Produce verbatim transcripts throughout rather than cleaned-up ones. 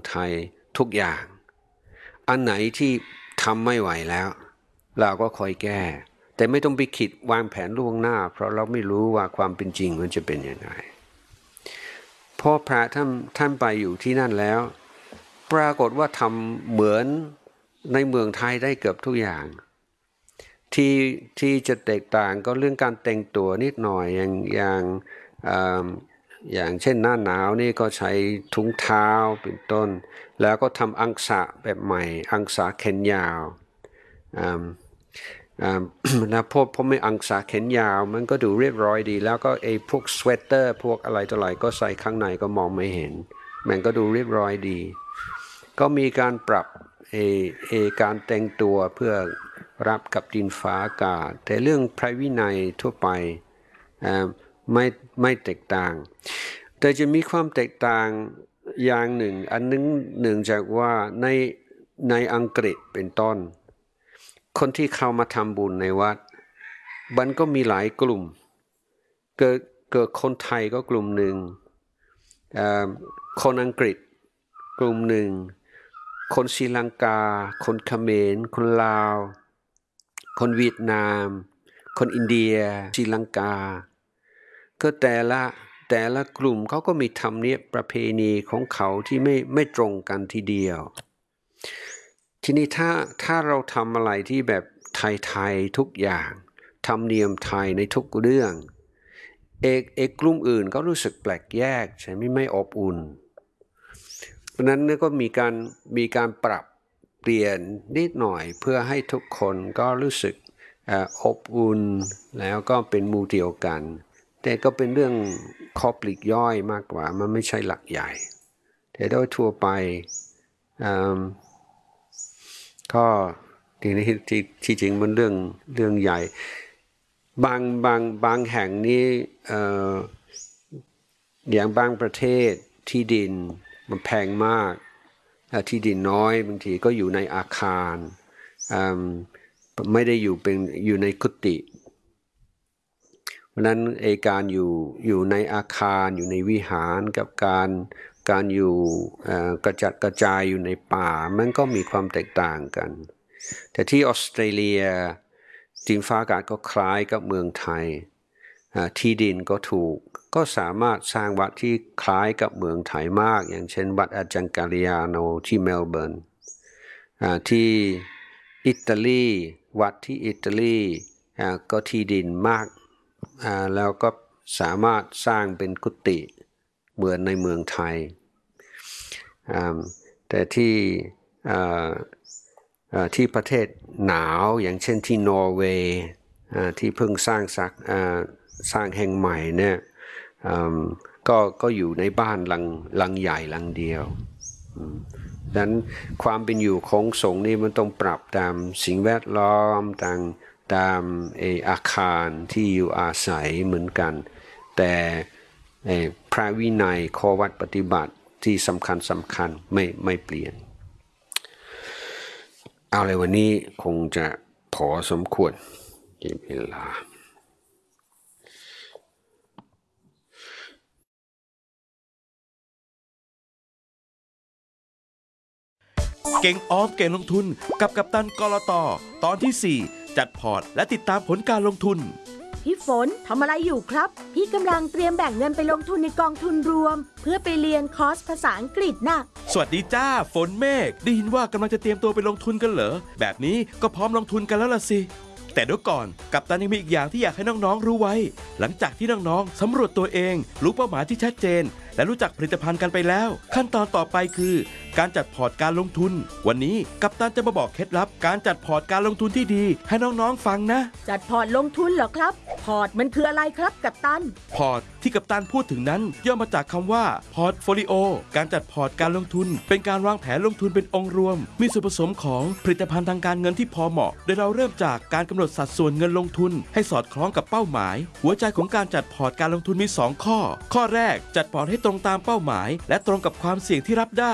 ไทยทุกอย่างอันไหนที่ทำไม่ไหวแล้วเราก็คอยแก้แต่ไม่ต้องไปคิดวางแผนล่วงหน้าเพราะเราไม่รู้ว่าความเป็นจริงมันจะเป็นยังไงพอพระท่านท่านไปอยู่ที่นั่นแล้วปรากฏว่าทำเหมือนในเมืองไทยได้เกือบทุกอย่างที่ที่จะแตกต่างก็เรื่องการแต่งตัวนิดหน่อยอย่างอย่างอย่างเช่นหน้าหนาวนี่ก็ใช้ถุงเท้าเป็นต้นแล้วก็ทำอังสะแบบใหม่อังสะแขนยาวนะพวกพวกไม่อังสะแขนยาวมันก็ดูเรียบร้อยดีแล้วก็ไอ้พวกสเวตเตอร์พวกอะไรต่ออะไรก็ใส่ข้างในก็มองไม่เห็นมันก็ดูเรียบร้อยดีก็มีการปรับไอ้ไอ้การแต่งตัวเพื่อรับกับดินฟ้าอากาศแต่เรื่องพระวินัยทั่วไปไม่ไม่แตกต่างแต่จะมีความแตกต่างอย่างหนึ่งอันนึงหนึ่งจากว่าในในอังกฤษเป็นต้นคนที่เข้ามาทำบุญในวัดมันก็มีหลายกลุ่มเกิดเกิดคนไทยก็กลุ่มหนึ่งคนอังกฤษกลุ่มหนึ่งคนศรีลังกาคนเขมรคนลาวคนเวียดนามคนอินเดียศรีลังกาก็แต่ละแต่ละกลุ่มเขาก็มีธรรมเนียมประเพณีของเขาที่ไม่ไม่ตรงกันทีเดียวทีนี้ถ้าถ้าเราทำอะไรที่แบบไทยๆทุกอย่างธรรมเนียมไทยในทุกเรื่องเอกเอกกลุ่มอื่นก็รู้สึกแปลกแยกใช่ไหมไม่อบอุ่นเพราะนั้นก็มีการมีการปรับเปลี่ยนนิดหน่อยเพื่อให้ทุกคนก็รู้สึกอบอุ่นแล้วก็เป็นหมู่เดียวกันแต่ก็เป็นเรื่องข้อปลีกย่อยมากกว่ามันไม่ใช่หลักใหญ่แต่โดยทั่วไปก็ทีนี้ที่ที่จริงมันเรื่องเรื่องใหญ่บางบางบางแห่งนี้อย่างบางประเทศที่ดินมันแพงมากที่ดินน้อยบางทีก็อยู่ในอาคารไม่ได้อยู่เป็นอยู่ในกุฏิเพราะนั้นไอ้การอยู่อยู่ในอาคารอยู่ในวิหารกับการการอยู่กระจัดกระจายอยู่ในป่ามันก็มีความแตกต่างกันแต่ที่ออสเตรเลียดินฟ้าอากาศก็คล้ายกับเมืองไทยที่ดินก็ถูกก็สามารถสร้างวัดที่คล้ายกับเมืองไทยมากอย่างเช่นวัดอาจังการิยาโนที่เมลเบิร์นที่อิตาลีวัดที่อิตาลีก็ที่ดินมากแล้วก็สามารถสร้างเป็นกุฏิเหมือนในเมืองไทยแต่ที่ที่ประเทศหนาวอย่างเช่นที่นอร์เวย์ที่เพิ่งสร้างสักสร้างแห่งใหม่เนี่ยก็ก็อยู่ในบ้านหลังหลังใหญ่หลังเดียวดังนั้นความเป็นอยู่ของสงฆ์นี่มันต้องปรับตามสิ่งแวดล้อมตามตามอาคารที่อยู่อาศัยเหมือนกันแต่พระวินัยข้อวัดปฏิบัติที่สำคัญสำคัญไม่ไม่เปลี่ยนเอาเลยวันนี้คงจะพอสมควรกินเวลาเก่งออมเก่งลงทุนกับกัปตันกลต.ตอนที่สี่จัดพอร์ตและติดตามผลการลงทุนพี่ฝนทำอะไรอยู่ครับพี่กำลังเตรียมแบ่งเงินไปลงทุนในกองทุนรวมเพื่อไปเรียนคอร์สภาษาอังกฤษนะสวัสดีจ้าฝนเมฆได้ยินว่ากำลังจะเตรียมตัวไปลงทุนกันเหรอแบบนี้ก็พร้อมลงทุนกันแล้วล่ะสิแต่เดี๋ยวก่อนกัปตันยังมีอีกอย่างที่อยากให้น้องๆรู้ไว้หลังจากที่น้องๆสำรวจตัวเองรู้เป้าหมายที่ชัดเจนและรู้จักผลิตภัณฑ์กันไปแล้วขั้นตอนต่อไปคือการจัดพอร์ตการลงทุนวันนี้กัปตันจะมาบอกเคล็ดลับการจัดพอร์ตการลงทุนที่ดีให้น้องๆฟังนะจัดพอร์ตลงทุนเหรอครับพอร์ตมันคืออะไรครับกัปตันพอร์ตที่กัปตันพูดถึงนั้นย่อมาจากคำว่าพอร์ตโฟลิโอการจัดพอร์ตการลงทุนเป็นการวางแผนลงทุนเป็นองค์รวมมีส่วนผสมของผลิตภัณฑ์ทางการเงินที่พอเหมาะโดยเราเริ่มจากการกำหนดสัดส่วนเงินลงทุนให้สอดคล้องกับเป้าหมายหัวใจของการจัดพอร์ตการลงทุนมีสองข้อข้อแรกจัดพอร์ตให้ตรงตามเป้าหมายและตรงกับความเสี่ยงที่รับได้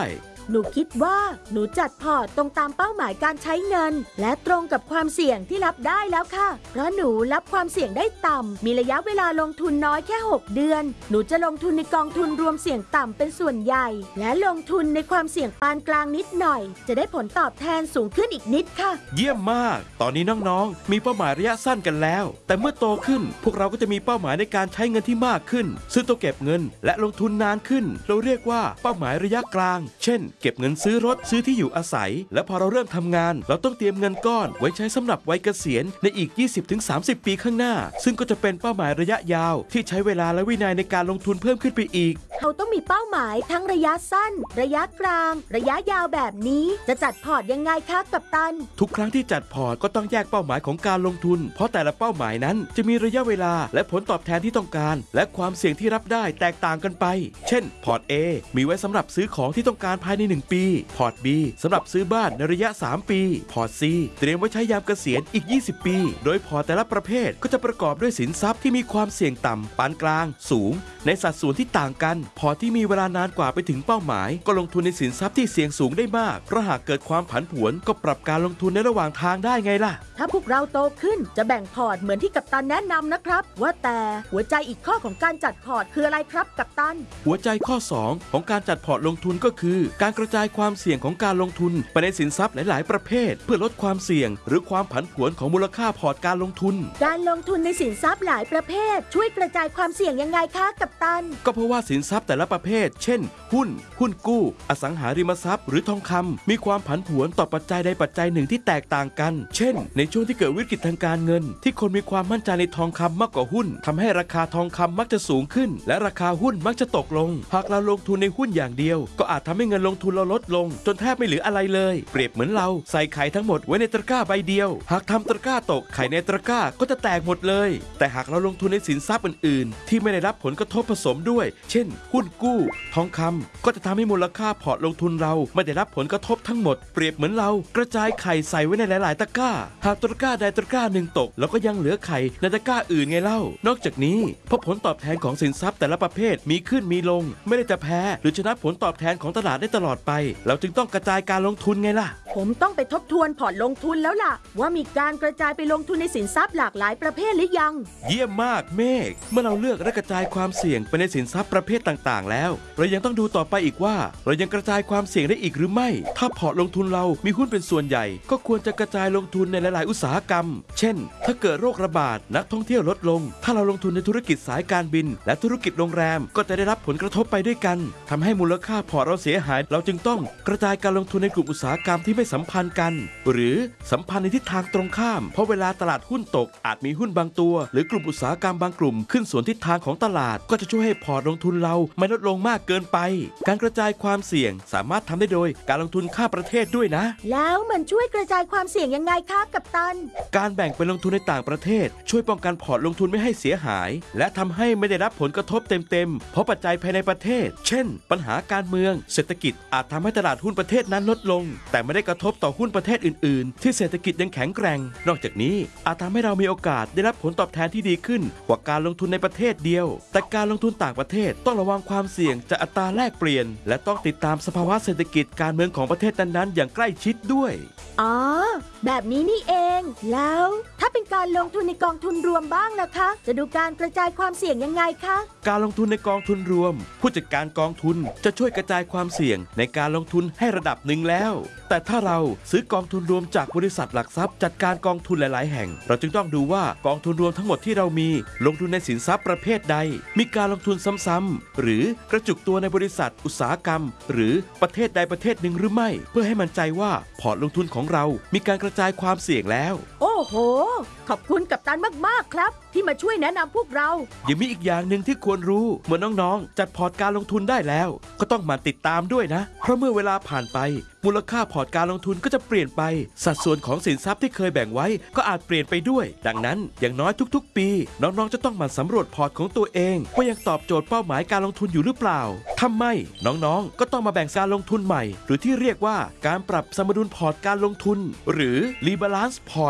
หนูคิดว่าหนูจัดพอร์ตตรงตามเป้าหมายการใช้เงินและตรงกับความเสี่ยงที่รับได้แล้วค่ะเพราะหนูรับความเสี่ยงได้ต่ำมีระยะเวลาลงทุนน้อยแค่หกเดือนหนูจะลงทุนในกองทุนรวมเสี่ยงต่ำเป็นส่วนใหญ่และลงทุนในความเสี่ยงปานกลางนิดหน่อยจะได้ผลตอบแทนสูงขึ้นอีกนิดค่ะเยี่ยมมากตอนนี้น้องๆมีเป้าหมายระยะสั้นกันแล้วแต่เมื่อโตขึ้นพวกเราก็จะมีเป้าหมายในการใช้เงินที่มากขึ้นซึ่งต้องเก็บเงินและลงทุนนานขึ้นเราเรียกว่าเป้าหมายระยะกลางเช่นเก็บเงินซื้อรถซื้อที่อยู่อาศัยและพอเราเริ่มทำงานเราต้องเตรียมเงินก้อนไว้ใช้สำหรับวัยเกษียณในอีก ยี่สิบถึงสามสิบ ปีข้างหน้าซึ่งก็จะเป็นเป้าหมายระยะยาวที่ใช้เวลาและวินัยในการลงทุนเพิ่มขึ้นไปอีกเราต้องมีเป้าหมายทั้งระยะสั้นระยะกลางระยะยาวแบบนี้จะจัดพอร์ตยังไงคะกัปตันทุกครั้งที่จัดพอร์ตก็ต้องแยกเป้าหมายของการลงทุนเพราะแต่ละเป้าหมายนั้นจะมีระยะเวลาและผลตอบแทนที่ต้องการและความเสี่ยงที่รับได้แตกต่างกันไปเช่นพอร์ต A มีไว้สำหรับซื้อของที่ต้องการภายในหนึ่งปีพอร์ต B สำหรับซื้อบ้านในระยะสามปีพอร์ต C เตรียมไว้ใช้ยามเกษียณอีกยี่สิบปีโดยพอร์ตแต่ละประเภทก็จะประกอบด้วยสินทรัพย์ที่มีความเสี่ยงต่ำปานกลางสูงในสัดส่วนที่ต่างกันพอร์ตที่มีเวลานานกว่าไปถึงเป้าหมายก็ลงทุนในสินทรัพย์ที่เสี่ยงสูงได้มากเพราะหากเกิดความผันผวนก็ปรับการลงทุนในระหว่างทางได้ไงล่ะถ้าพวกเราโตขึ้นจะแบ่งพอร์ตเหมือนที่กัปตันแนะนำนะครับว่าแต่หัวใจอีกข้อของการจัดพอร์ตคืออะไรครับกัปตันหัวใจข้อสองของการจัดพอร์ตลงทุนก็คือการกระจายความเสี่ยงของการลงทุนไปในสินทรัพย์หลายๆประเภทเพื่อลดความเสี่ยงหรือความผันผวนของมูลค่าพอร์ตการลงทุนการลงทุนในสินทรัพย์หลายประเภทช่วยกระจายความเสี่ยงยังไงคะกัปตันก็เพราะว่าสินทรัพย์แต่ละประเภทเช่นหุ้นหุ้นกู้อสังหาริมทรัพย์หรือทองคำมีความผันผวนต่อปัจจัยใดปัจจัยหนึ่งที่แตกต่างกันเช่นในช่วงที่เกิดวิกฤตทางการเงินที่คนมีความมั่นใจในทองคำมากกว่าหุ้นทำให้ราคาทองคำมักจะสูงขึ้นและราคาหุ้นมักจะตกลงหากเราลงทุนในหุ้นอย่างเดียวก็อาจทำให้เงินลงทุนเราลดลงจนแทบไม่เหลืออะไรเลยเปรียบเหมือนเราใส่ไข่ทั้งหมดไว้ในตะกร้าใบเดียวหากทำตะกร้าตกไข่ในตะกร้าก็จะแตกหมดเลยแต่หากเราลงทุนในสินทรัพย์อื่นๆที่ไม่ได้รับผลกระทบผสมด้วยเช่นหุ้นกู้ทองคำก็จะทำให้มูลค่าพอร์ตลงทุนเราไม่ได้รับผลกระทบทั้งหมดเปรียบเหมือนเรากระจายไข่ใส่ไว้ในหลายๆตะกร้าหากตะกร้าใดตะกร้าหนึ่งตกแล้วก็ยังเหลือไข่ในตะกร้าอื่นไงเล่านอกจากนี้เพราะผลตอบแทนของสินทรัพย์แต่ละประเภทมีขึ้นมีลงไม่ได้จะแพ้หรือชนะผลตอบแทนของตลาดได้ตลอดไปเราจึงต้องกระจายการลงทุนไงล่ะผมต้องไปทบทวนพอร์ตลงทุนแล้วล่ะว่ามีการกระจายไปลงทุนในสินทรัพย์หลากหลายประเภทหรือยังเยี่ยมมากเมฆเมื่อเราเลือกและกระจายความเสี่ยงไปในสินทรัพย์ประเภทต่างๆแล้วเรายังต้องดูต่อไปอีกว่าเรายังกระจายความเสี่ยงได้อีกหรือไม่ถ้าพอร์ตลงทุนเรามีหุ้นเป็นส่วนใหญ่ก็ควรจะกระจายลงทุนในหลายๆอุตสาหกรรมเช่นถ้าเกิดโรคระบาดนักท่องเที่ยวลดลงถ้าเราลงทุนในธุรกิจสายการบินและธุรกิจโรงแรมก็จะได้รับผลกระทบไปด้วยกันทำให้มูลค่าพอร์ตเราเสียหายเราจึงต้องกระจายการลงทุนในกลุ่มอุตสาหกรรมที่ไม่สัมพันธ์กันหรือสัมพันธ์ในทิศทางตรงข้ามเพราะเวลาตลาดหุ้นตกอาจมีหุ้นบางตัวหรือกลุ่มอุตสาหกรรมบางกลุ่มขึ้นสวนทิศทางของตลาดก็จะช่วยให้พอร์ตลงทุนเราไม่ลดลงมากเกินไปการกระจายความเสี่ยงสามารถทำได้โดยการลงทุนข้ามประเทศด้วยนะแล้วมันช่วยกระจายความเสี่ยงยังไงคะกัปตันการแบ่งไปลงทุนในต่างประเทศช่วยป้องกันพอร์ตลงทุนไม่ให้เสียหายและทำให้ไม่ได้รับผลกระทบเต็มๆเพราะปัจจัยภายในประเทศเช่นปัญหาการเมืองเศรษฐกิจอาจทำให้ตลาดหุ้นประเทศนั้นลดลงแต่ไม่ได้กระทบต่อหุ้นประเทศอื่นๆที่เศรษฐกิจยังแข็งแกร่งนอกจากนี้อาจทำให้เรามีโอกาสได้รับผลตอบแทนที่ดีขึ้นกว่าการลงทุนในประเทศเดียวแต่การลงทุนต่างประเทศต้องระวังความเสี่ยงจากอัตราแลกเปลี่ยนและต้องติดตามสภาวะเศรษฐกิจการเมืองของประเทศนั้นๆอย่างใกล้ชิดด้วยอ๋อแบบนี้นี่เองแล้วถ้าเป็นการลงทุนในกองทุนรวมบ้างล่ะคะจะดูการกระจายความเสี่ยงยังไงคะการลงทุนในกองทุนรวมผู้จัดการกองทุนจะช่วยกระจายความเสี่ยงในการลงทุนให้ระดับหนึ่งแล้วแต่ถ้าเราซื้อกองทุนรวมจากบริษัทหลักทรัพย์จัดการกองทุนหลายๆแห่งเราจึงต้องดูว่ากองทุนรวมทั้งหมดที่เรามีลงทุนในสินทรัพย์ประเภทใดมีการลงทุนซ้ำๆหรือกระจุกตัวในบริษัทอุตสาหกรรมหรือประเทศใดประเทศหนึ่งหรือไม่เพื่อให้มั่นใจว่าพอร์ตลงทุนของเรามีการกระจายความเสี่ยงแล้วโอ้โหขอบคุณกัปตันมากๆครับที่มาช่วยแนะนำพวกเรายังมีอีกอย่างหนึ่งที่ควรรู้เมื่อน้องๆจัดพอร์ตการลงทุนได้แล้วก็ต้องมาติดตามด้วยนะเพราะเมื่อเวลาผ่านไปมูลค่าพอร์ตการลงทุนก็จะเปลี่ยนไปสัดส่วนของสินทรัพย์ที่เคยแบ่งไว้ก็อาจเปลี่ยนไปด้วยดังนั้นอย่างน้อยทุกๆปีน้องๆจะต้องมาสำรวจพอร์ตของตัวเองว่ายังตอบโจทย์เป้าหมายการลงทุนอยู่หรือเปล่าถ้าไม่น้องๆก็ต้องมาแบ่งการลงทุนใหม่หรือที่เรียกว่าการปรับสมดุลพอร์ตการลงทุนหรือ Rebalance พอร์ตไงล่ะ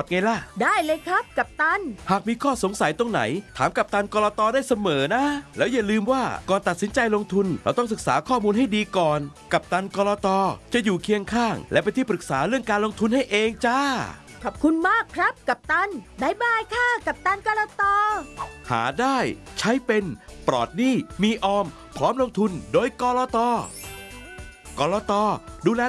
ได้เลยครับกัปตันหากมีข้อสงสัยตรงไหนถามกัปตันกลตได้เสมอนะ แล้วอย่าลืมว่าก่อนตัดสินใจลงทุนเราต้องศึกษาข้อมูลให้ดีก่อนกัปตันกลตจะอยู่เคียงข้างและเป็นที่ปรึกษาเรื่องการลงทุนให้เองจ้าขอบคุณมากครับกัปตันบ๊ายบายค่ะกัปตันกลตหาได้ใช้เป็นปลอดหนี้มีออมพร้อมลงทุนโดยกลต.กลต.ดูแล